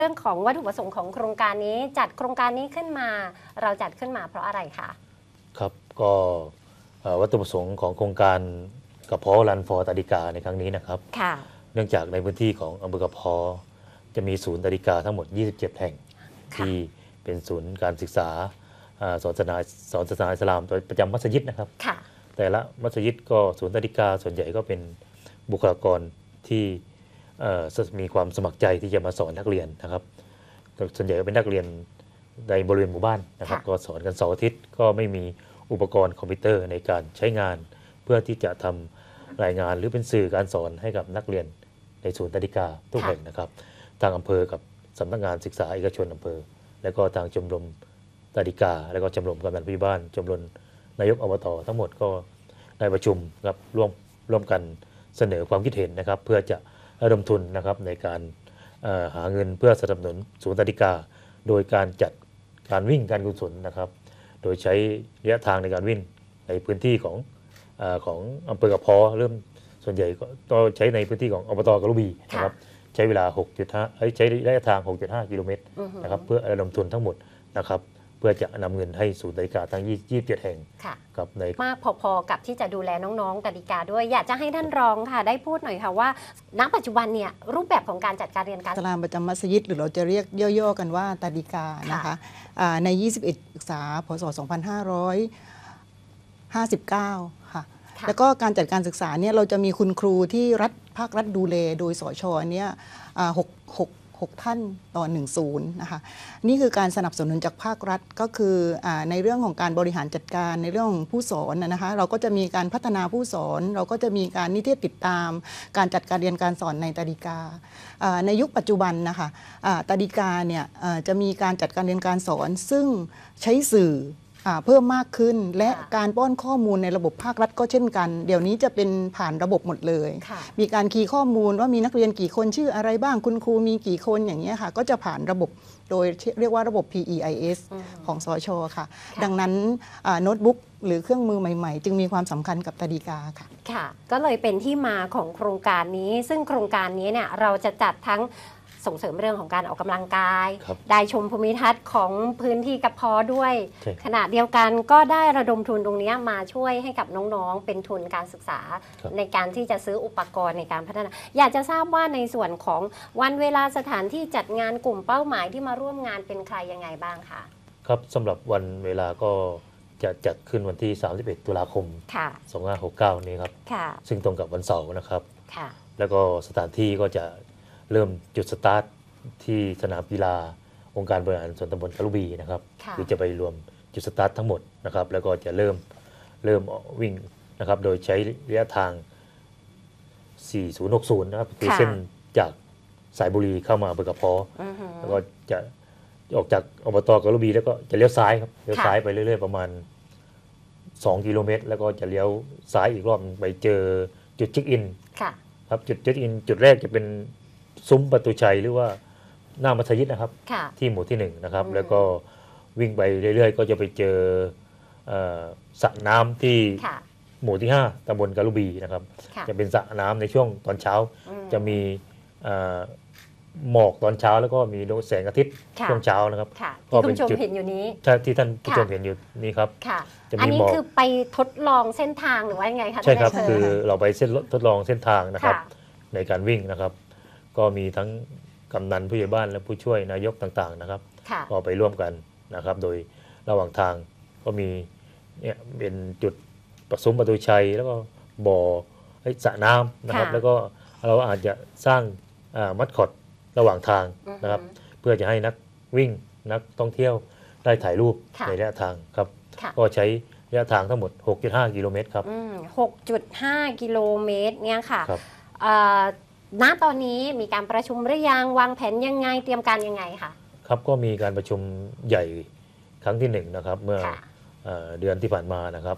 เรื่องของวัตถุประสงค์ของโครงการนี้จัดโครงการนี้ขึ้นมาเราจัดขึ้นมาเพราะอะไรคะครับก็วัตถุประสงค์ของโครงการกระเพาะรันฟอร์ตาดิกาในครั้งนี้นะครับเนื่องจากในพื้นที่ของอำเภอกระเพาะจะมีศูนย์ตาดิกาทั้งหมด27แห่งที่เป็นศูนย์การศึกษาสอนศาสนาอิสลามโดยประจำมัสยิดนะครับแต่ละมัสยิดก็ศูนย์ตาดิกาส่วนใหญ่ก็เป็นบุคลากรที่มีความสมัครใจที่จะมาสอนนักเรียนนะครับส่วนใหญ่ก็เป็นนักเรียนในบริเวณหมู่บ้านนะครับก็สอนกันเสาร์อาทิตย์ก็ไม่มีอุปกรณ์คอมพิวเตอร์ในการใช้งานเพื่อที่จะทำรายงานหรือเป็นสื่อการสอนให้กับนักเรียนในศูนย์ตาดิกาทุกแห่งนะครับทางอำเภอกับสำนักงานศึกษาเอกชนอำเภอและก็ทางชมรมตาดิกาและก็ชมรมกำนันผู้ใหญ่บ้านชมรมนายกอบต.ทั้งหมดก็ได้ประชุมครับร่วมกันเสนอความคิดเห็นนะครับเพื่อจะระดมทุนนะครับในการหาเงินเพื่อสนับสนุนศูนย์ตาดิกาโดยการจัดการวิ่งการกุศลนะครับโดยใช้ระยะทางในการวิ่งในพื้นที่ของอำเภอกระเพาะเริ่มส่วนใหญ่ก็ใช้ในพื้นที่ของอบต.กระบี่นะครับใช้เวลา 6.5 ใช้ระยะทาง 6.5 กิโลเมตรนะครับเพื่อระดมทุนทั้งหมดนะครับเพื่อจะนำเงินให้ศูนย์ตาดิกาทั้ง27แห่งกับในมากพอๆกับที่จะดูแลน้องๆตาดิกาด้วยอยากจะให้ท่านรองค่ะได้พูดหน่อยค่ะว่าณปัจจุบันเนี่ยรูปแบบของการจัดการเรียนการอิสลามประจำมัสยิดหรือเราจะเรียกย่อๆกันว่าตาดิกานะคะใน21ศึกษาพศ 2559 ค่ะแล้วก็การจัดการศึกษาเนี่ยเราจะมีคุณครูที่ภาครัฐดูแลโดยสชเนี่ย6ท่านต่อ1ศูนย์นะคะนี่คือการสนับสนุนจากภาครัฐก็คือในเรื่องของการบริหารจัดการในเรื่องของผู้สอนนะคะเราก็จะมีการพัฒนาผู้สอนเราก็จะมีการนิเทศติดตามการจัดการเรียนการสอนในตาดิกาในยุคปัจจุบันนะคะตาดิกาเนี่ยจะมีการจัดการเรียนการสอนซึ่งใช้สื่อเพิ่มมากขึ้นและการป้อนข้อมูลในระบบภาครัฐก็เช่นกันเดี๋ยวนี้จะเป็นผ่านระบบหมดเลยมีการคีย์ข้อมูลว่ามีนักเรียนกี่คนชื่ออะไรบ้างคุณครูมีกี่คนอย่างเงี้ยค่ะก็จะผ่านระบบโดยเรียกว่าระบบ PEIS ของสช.ค่ะดังนั้นโน้ตบุ๊กหรือเครื่องมือใหม่ๆจึงมีความสำคัญกับตาดิกาค่ะค่ะก็เลยเป็นที่มาของโครงการนี้ซึ่งโครงการนี้เนี่ยเราจะจัดทั้งส่งเสริมเรื่องของการออกกำลังกายได้ชมภูมิทัศน์ของพื้นที่กระเพาะด้วยขณะเดียวกันก็ได้ระดมทุนตรงนี้มาช่วยให้กับน้องๆเป็นทุนการศึกษาในการที่จะซื้ออุปกรณ์ในการพัฒนาอยากจะทราบว่าในส่วนของวันเวลาสถานที่จัดงานกลุ่มเป้าหมายที่มาร่วมงานเป็นใครยังไงบ้างคะครับสำหรับวันเวลาก็จะจัดขึ้นวันที่31ตุลาคม2569นี้ครับซึ่งตรงกับวันเสาร์นะครับแล้วก็สถานที่ก็จะเริ่มจุดสตาร์ทที่สนามกีฬาองค์การบริหารส่วนตำบลกะลุบีนะครับคือจะไปรวมจุดสตาร์ททั้งหมดนะครับแล้วก็จะเริ่มวิ่งนะครับโดยใช้ระยะทาง4060นะครับคือเส้นจากสายบุรีเข้ามาอำเภอกระเพาะแล้วก็จะออกจากอบต.กะลุบีแล้วก็จะเลี้ยวซ้ายครับเลี้ยวซ้ายไปเรื่อยๆประมาณ2 กิโลเมตรแล้วก็จะเลี้ยวซ้ายอีกรอบไปเจอจุดเช็คอินครับจุดเช็คอินจุดแรกจะเป็นซุ้มประตูชัยหรือว่าหน้ามัสยิดนะครับที่หมู่ที่1นะครับแล้วก็วิ่งไปเรื่อยๆก็จะไปเจอสระน้ำที่หมู่ที่5ตำบลกะลุบีนะครับจะเป็นสระน้ำในช่วงตอนเช้าจะมีหมอกตอนเช้าแล้วก็มีแสงอาทิตย์ช่วงเช้านะครับที่คุณผู้ชมเห็นอยู่นี้ที่ท่านผู้ชมเห็นอยู่นี่ครับอันนี้คือไปทดลองเส้นทางหรือว่ายังไงคะใช่ครับคือเราไปทดลองเส้นทางนะครับในการวิ่งนะครับก็มีทั้งกำนันผู้ใหญ่บ้านและผู้ช่วยนายกต่างๆนะครับก็ไปร่วมกันนะครับโดยระหว่างทางก็มีเนี่ยเป็นจุดประตูชัยแล้วก็บ่อสระน้ำนะครับแล้วก็เราอาจจะสร้างมัดคอตระหว่างทางนะครับเพื่อจะให้นักวิ่งนักท่องเที่ยวได้ถ่ายรูปในระยะทางครับก็ใช้ระยะทางทั้งหมด 6.5 กิโลเมตรครับ 6.5 กิโลเมตรเนี่ยค่ะณตอนนี้มีการประชุมหรือยังวางแผนยังไงเตรียมการยังไงคะครับก็มีการประชุมใหญ่ครั้งที่1นะครับเมื่อเดือนที่ผ่านมานะครับ